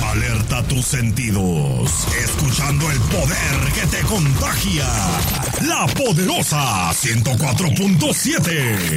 Alerta tus sentidos, escuchando el poder que te contagia. La Poderosa 104.7.